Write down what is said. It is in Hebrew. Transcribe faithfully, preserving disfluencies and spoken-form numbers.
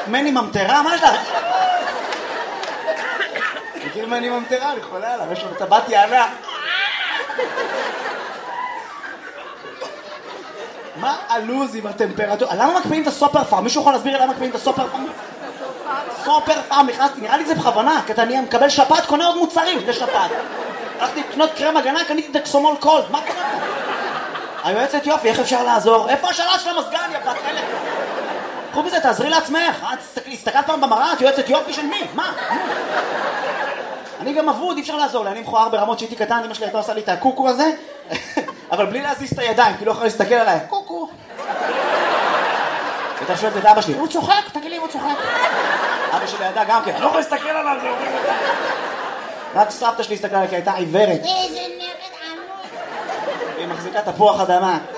מני ממטרה? מה אתה? מכיר מני ממטרה? אני חולה עליו, יש לו טבעת יענה. מה הלוז עם הטמפרטורה? למה מקפיאים את הסופר פארם? מישהו יכול להסביר למה מקפיאים את הסופר פארם? סופר פארם, נכנסתי, נראה לי זה בכוונה, כי אתה נהיה מקבל שפעת, קונה עוד מוצרים לשפעת. הלכתי לקנות קרם הגנה, קניתי דקסומול קולד, מה קורה פה? היועצת יופי, איך אפשר לעזור? איפה השאלה של המסגן, יא בת חלק? קחו בזה, תעזרי לעצמך. הסתכלת פעם במראה, את יועצת יופי של מי? מה? אני גם אבוד, אי אפשר לעזור לי, אני מכוער ברמות שהייתי קטן, אמא שלי הייתה עושה לי את הקוקו הזה, אבל בלי להזיז את הידיים, כי לא יכולה להסתכל עליי. קוקו. ואתה שואלת את אבא שלי, הוא צוחק? תגיד לי, הוא צוחק. אבא שלי ידע גם כן, לא יכול להסתכל עליו, זה אומרים. רק סבתא שלי הסתכלה עליי, כי הייתה עיוורת. איזה נרד עמוד. היא מחזיקה תפוח אדמה.